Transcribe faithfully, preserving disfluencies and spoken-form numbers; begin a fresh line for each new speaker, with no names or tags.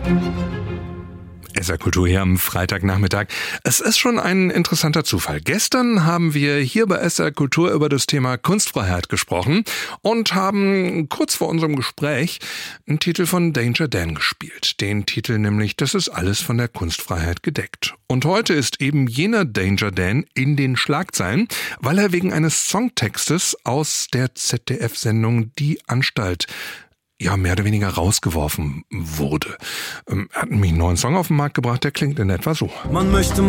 S R Kultur hier am Freitagnachmittag. Es ist schon ein interessanter Zufall. Gestern haben wir hier bei S R Kultur über das Thema Kunstfreiheit gesprochen und haben kurz vor unserem Gespräch einen Titel von Danger Dan gespielt. Den Titel nämlich „Das ist alles von der Kunstfreiheit gedeckt". Und heute ist eben jener Danger Dan in den Schlagzeilen, weil er wegen eines Songtextes aus der Z D F-Sendung Die Anstalt ja mehr oder weniger rausgeworfen wurde. Ähm, er hat nämlich einen neuen Song auf den Markt gebracht, der klingt in etwa so.
Man möchte